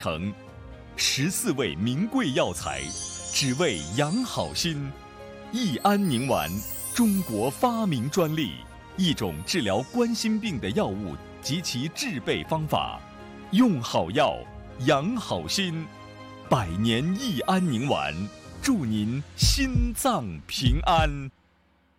成14味名贵药材，只为养好心。益安宁丸，中国发明专利，一种治疗冠心病的药物及其制备方法。用好药，养好心。百年益安宁丸，祝您心脏平安。